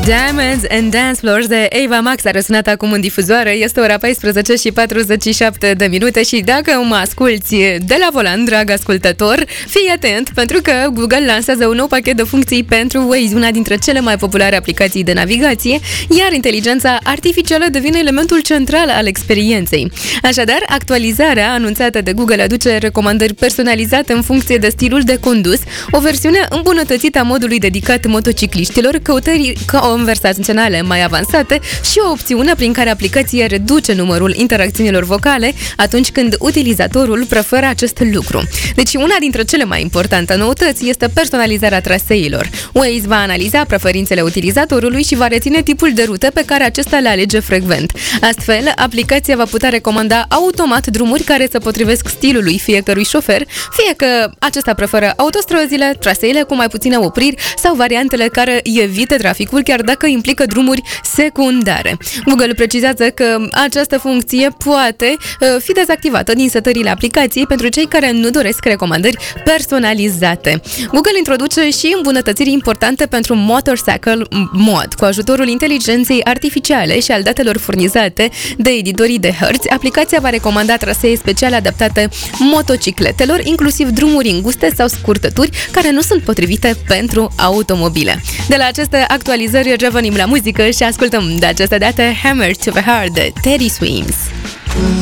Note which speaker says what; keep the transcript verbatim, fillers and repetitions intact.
Speaker 1: Diamonds and Dance Floors de Ava Max a răsunat acum în difuzoare. Este ora paisprezece și patruzeci și șapte de minute și dacă mă asculți de la volan, drag ascultător, fii atent, pentru că Google lansează un nou pachet de funcții pentru Waze, una dintre cele mai populare aplicații de navigație, iar inteligența artificială devine elementul central al experienței. Așadar, actualizarea anunțată de Google aduce recomandări personalizate în funcție de stilul de condus, o versiune îmbunătățită a modului dedicat motocicliștilor, căutări conversaționale mai avansate și o opțiune prin care aplicația reduce numărul interacțiunilor vocale atunci când utilizatorul preferă acest lucru. Deci una dintre cele mai importante noutăți este personalizarea traseilor. Waze va analiza preferințele utilizatorului și va reține tipul de rute pe care acesta le alege frecvent. Astfel, aplicația va putea recomanda automat drumuri care se potrivesc stilului fiecărui șofer, fie că acesta preferă autostrăzile, traseele cu mai puține opriri sau variantele care evită traficul, chiar dacă implică drumuri secundare. Google precizează că această funcție poate uh, fi dezactivată din setările aplicației pentru cei care nu doresc recomandări personalizate. Google introduce și îmbunătățiri importante pentru Motorcycle Mod. Cu ajutorul inteligenței artificiale și al datelor furnizate de editorii de hărți, aplicația va recomanda trasee speciale adaptate motocicletelor, inclusiv drumuri înguste sau scurtături care nu sunt potrivite pentru automobile. De la aceste actualizări revenim la muzică și ascultăm de această dată Hammer to the Heart de Teddy Swims.